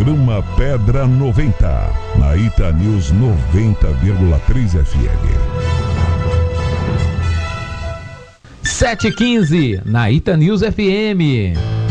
Programa Pedra 90, na Ita News 90,3 FM. 7h15, na Ita News FM.